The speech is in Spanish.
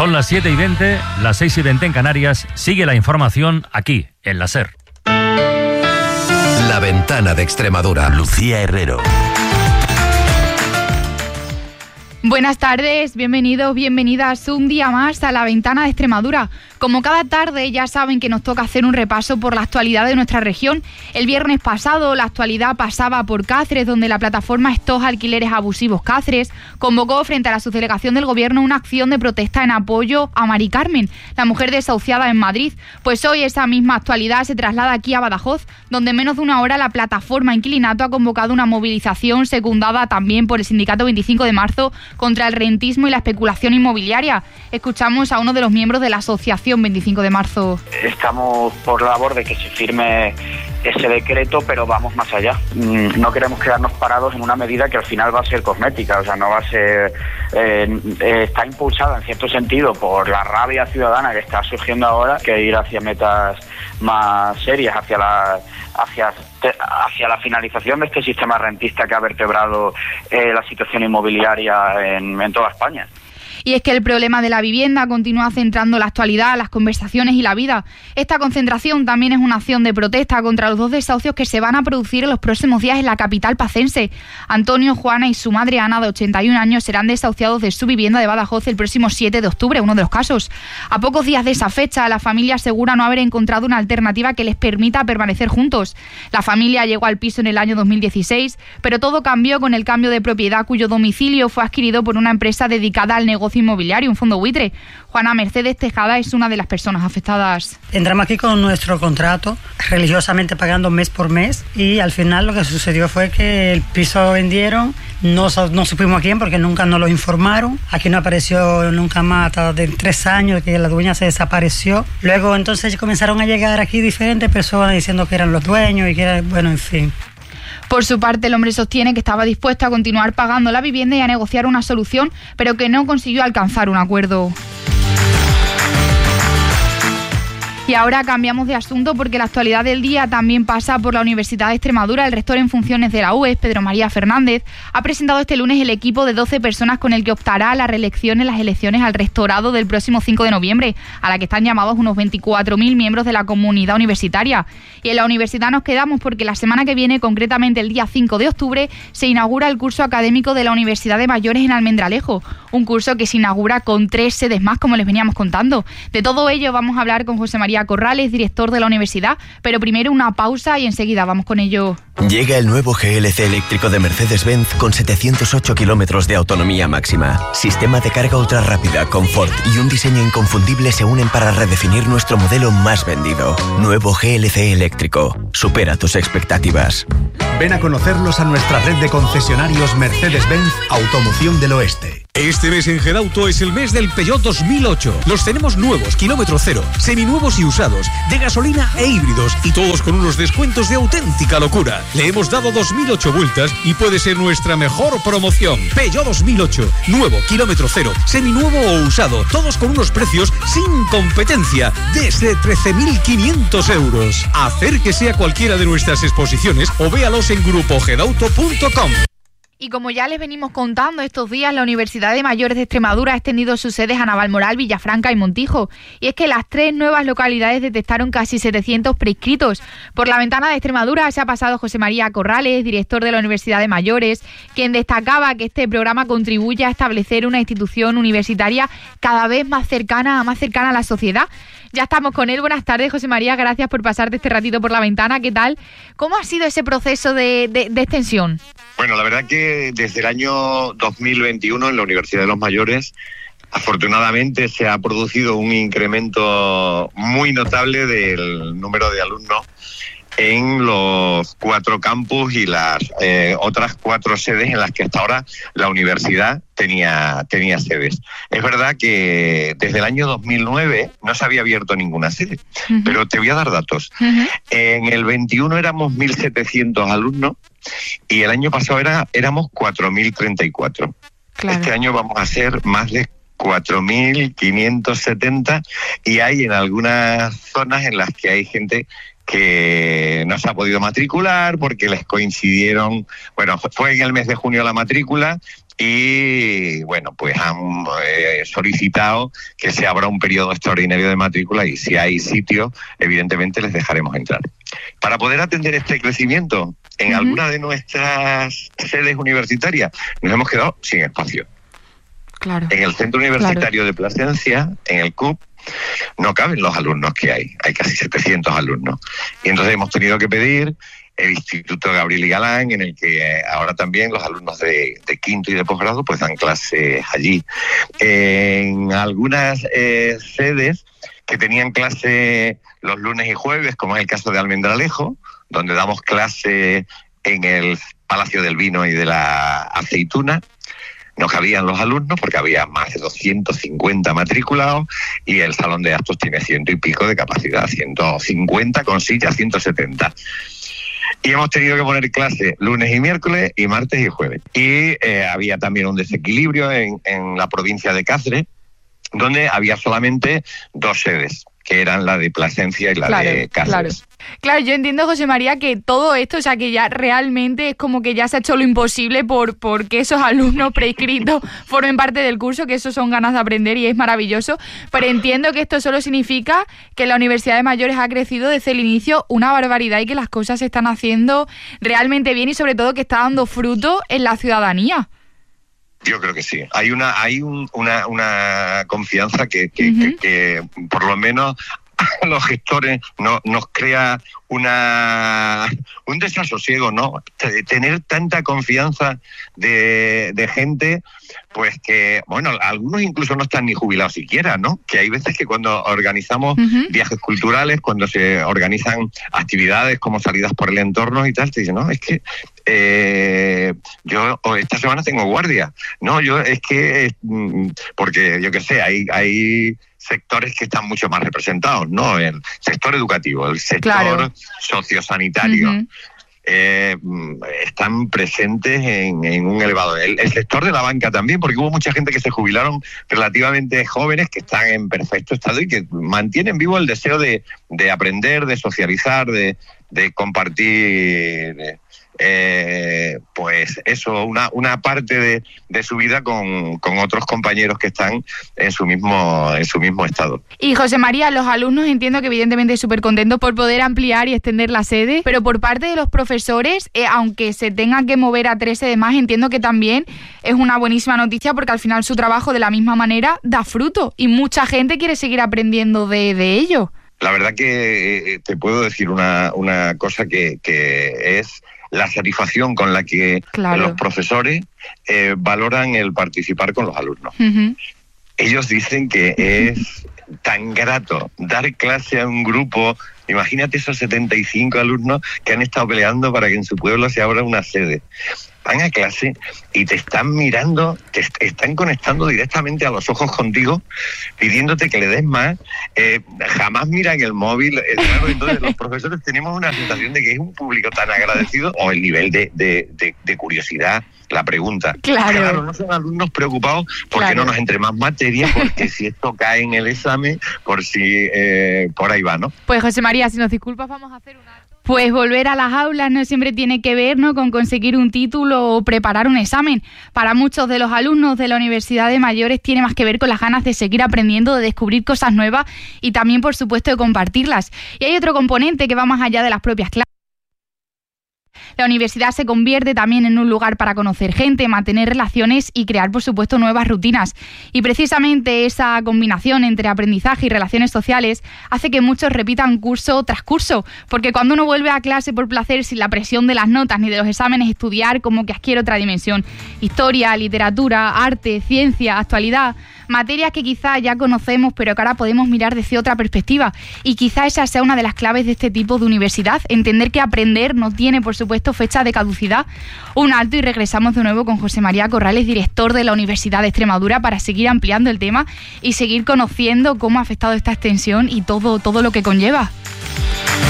Son las 7:20, las 6:20 en Canarias. Sigue la información aquí, en la SER. La Ventana de Extremadura. Lucía Herrero. Buenas tardes, bienvenidos, bienvenidas un día más a La Ventana de Extremadura. Como cada tarde ya saben que nos toca hacer un repaso por la actualidad de nuestra región. El viernes pasado la actualidad pasaba por Cáceres, donde la plataforma Estos Alquileres Abusivos Cáceres convocó frente a la subdelegación del Gobierno una acción de protesta en apoyo a Mari Carmen, la mujer desahuciada en Madrid. Pues hoy esa misma actualidad se traslada aquí a Badajoz, donde en menos de una hora la plataforma Inquilinato ha convocado una movilización secundada también por el sindicato 25 de marzo contra el rentismo y la especulación inmobiliaria. Escuchamos a uno de los miembros de la asociación 25 de marzo. Estamos por la labor de que se firme ese decreto, pero vamos más allá. No queremos quedarnos parados en una medida que al final va a ser cosmética, o sea, no va a ser... está impulsada en cierto sentido por la rabia ciudadana que está surgiendo ahora, que ir hacia metas más serias, hacia la finalización de este sistema rentista que ha vertebrado la situación inmobiliaria en toda España. Y es que el problema de la vivienda continúa centrando la actualidad, las conversaciones y la vida. Esta concentración también es una acción de protesta contra los 2 desahucios que se van a producir en los próximos días en la capital pacense. Antonio, Juana y su madre Ana, de 81 años, serán desahuciados de su vivienda de Badajoz el próximo 7 de octubre, uno de los casos. A pocos días de esa fecha, la familia asegura no haber encontrado una alternativa que les permita permanecer juntos. La familia llegó al piso en el año 2016, pero todo cambió con el cambio de propiedad, cuyo domicilio fue adquirido por una empresa dedicada al negocio inmobiliario, un fondo buitre. Juana Mercedes Tejada es una de las personas afectadas. Entramos aquí con nuestro contrato, religiosamente pagando mes por mes, y al final lo que sucedió fue que el piso vendieron, no supimos a quién porque nunca nos lo informaron. Aquí no apareció nunca más, hasta de 3 años que la dueña se desapareció. Luego entonces comenzaron a llegar aquí diferentes personas diciendo que eran los dueños y que eran, bueno, en fin. Por su parte, el hombre sostiene que estaba dispuesto a continuar pagando la vivienda y a negociar una solución, pero que no consiguió alcanzar un acuerdo. Y ahora cambiamos de asunto porque la actualidad del día también pasa por la Universidad de Extremadura. El rector en funciones de la UES, Pedro María Fernández, ha presentado este lunes el equipo de 12 personas con el que optará a la reelección en las elecciones al rectorado del próximo 5 de noviembre, a la que están llamados unos 24.000 miembros de la comunidad universitaria. Y en la universidad nos quedamos porque la semana que viene, concretamente el día 5 de octubre, se inaugura el curso académico de la Universidad de Mayores en Almendralejo, un curso que se inaugura con 3 sedes más, como les veníamos contando. De todo ello vamos a hablar con José María Corrales, director de la universidad, pero primero una pausa y enseguida vamos con ello. Llega el nuevo GLC eléctrico de Mercedes-Benz con 708 kilómetros de autonomía máxima. Sistema de carga ultra rápida, confort y un diseño inconfundible se unen para redefinir nuestro modelo más vendido. Nuevo GLC eléctrico. Supera tus expectativas. Ven a conocerlos a nuestra red de concesionarios Mercedes-Benz Automoción del Oeste. Este mes en Gedauto es el mes del Peugeot 2008. Los tenemos nuevos, kilómetro cero, seminuevos y usados, de gasolina e híbridos, y todos con unos descuentos de auténtica locura. Le hemos dado 2008 vueltas y puede ser nuestra mejor promoción. Peugeot 2008, nuevo, kilómetro cero, seminuevo o usado, todos con unos precios sin competencia, desde 13.500 euros. Acérquese a cualquiera de nuestras exposiciones o véalos en grupogedauto.com. Y como ya les venimos contando estos días, la Universidad de Mayores de Extremadura ha extendido sus sedes a Navalmoral, Villafranca y Montijo. Y es que las 3 nuevas localidades detectaron casi 700 prescritos. Por la Ventana de Extremadura se ha pasado José María Corrales, director de la Universidad de Mayores, quien destacaba que este programa contribuye a establecer una institución universitaria cada vez más cercana a la sociedad. Ya estamos con él. Buenas tardes, José María. Gracias por pasarte este ratito por la ventana. ¿Qué tal? ¿Cómo ha sido ese proceso de extensión? Bueno, la verdad que desde el año 2021 en la Universidad de los Mayores, afortunadamente se ha producido un incremento muy notable del número de alumnos en los 4 campus y las otras 4 sedes en las que hasta ahora la universidad tenía sedes. Es verdad que desde el año 2009 no se había abierto ninguna sede, pero te voy a dar datos. En el 21 éramos 1.700 alumnos y el año pasado éramos 4.034. Claro. Este año vamos a ser más de 4.570 y hay en algunas zonas en las que hay gente que no se ha podido matricular porque les coincidieron, bueno, fue en el mes de junio la matrícula y bueno, pues han solicitado que se abra un periodo extraordinario de matrícula y si hay sitio, evidentemente les dejaremos entrar. Para poder atender este crecimiento, en alguna de nuestras sedes universitarias nos hemos quedado sin espacio. Claro. En el Centro Universitario de Plasencia, en el CUP, no caben los alumnos que hay casi 700 alumnos. Y entonces hemos tenido que pedir el Instituto Gabriel y Galán, en el que ahora también los alumnos de quinto y de posgrado pues dan clases allí. En algunas sedes que tenían clase los lunes y jueves, como es el caso de Almendralejo, donde damos clase en el Palacio del Vino y de la Aceituna, no cabían los alumnos porque había más de 250 matriculados y el salón de actos tiene 100 y pico de capacidad, 150 con sillas, 170. Y hemos tenido que poner clase lunes y miércoles y martes y jueves. Y había también un desequilibrio en la provincia de Cáceres, donde había solamente 2 sedes, que eran la de Plasencia y la de Cáceres. Claro, yo entiendo, José María, que todo esto, o sea, que ya realmente es como que ya se ha hecho lo imposible por que esos alumnos prescritos formen parte del curso, que eso son ganas de aprender y es maravilloso, pero entiendo que esto solo significa que la Universidad de Mayores ha crecido desde el inicio una barbaridad y que las cosas se están haciendo realmente bien y sobre todo que está dando fruto en la ciudadanía. Yo creo que sí. Hay una confianza que por lo menos a los gestores nos crea un desasosiego, ¿no? Tener tanta confianza de gente, pues que, bueno, algunos incluso no están ni jubilados siquiera, ¿no? Que hay veces que cuando organizamos viajes culturales, cuando se organizan actividades como salidas por el entorno y tal, te dicen, no, es que yo esta semana tengo guardia. No, yo es que, porque yo qué sé, hay sectores que están mucho más representados, ¿no? El sector educativo, el sector sociosanitario, están presentes en un elevado. El sector de la banca también, porque hubo mucha gente que se jubilaron relativamente jóvenes, que están en perfecto estado y que mantienen vivo el deseo de aprender, de socializar, de compartir... pues eso, una parte de su vida con otros compañeros que están en su mismo estado. Y José María, los alumnos entiendo que evidentemente súper contentos por poder ampliar y extender la sede, pero por parte de los profesores, aunque se tengan que mover a 3 sedes más, entiendo que también es una buenísima noticia porque al final su trabajo de la misma manera da fruto y mucha gente quiere seguir aprendiendo de ello. La verdad que te puedo decir una cosa que es la satisfacción con la que los profesores valoran el participar con los alumnos. Ellos dicen que es tan grato dar clase a un grupo. Imagínate esos 75 alumnos que han estado peleando para que en su pueblo se abra una sede. Van a clase y te están mirando, te están conectando directamente a los ojos contigo, pidiéndote que le des más. Jamás miran el móvil. Claro, entonces los profesores tenemos una sensación de que es un público tan agradecido, o el nivel de curiosidad, la pregunta. Claro, no son alumnos preocupados porque no nos entre más materia, porque si esto cae en el examen, por si por ahí va, ¿no? Pues José María, si nos disculpas, vamos a hacer una... Pues volver a las aulas no siempre tiene que ver, ¿no?, con conseguir un título o preparar un examen. Para muchos de los alumnos de la Universidad de Mayores tiene más que ver con las ganas de seguir aprendiendo, de descubrir cosas nuevas y también, por supuesto, de compartirlas. Y hay otro componente que va más allá de las propias clases. La universidad se convierte también en un lugar para conocer gente, mantener relaciones y crear, por supuesto, nuevas rutinas. Y precisamente esa combinación entre aprendizaje y relaciones sociales hace que muchos repitan curso tras curso, porque cuando uno vuelve a clase por placer, sin la presión de las notas ni de los exámenes, estudiar como que adquiere otra dimensión. Historia, literatura, arte, ciencia, actualidad... materias que quizá ya conocemos, pero que ahora podemos mirar desde otra perspectiva. Y quizá esa sea una de las claves de este tipo de universidad, entender que aprender no tiene, por supuesto, fecha de caducidad. Un alto y regresamos de nuevo con José María Corrales, director de la Universidad de Extremadura, para seguir ampliando el tema y seguir conociendo cómo ha afectado esta extensión y todo lo que conlleva.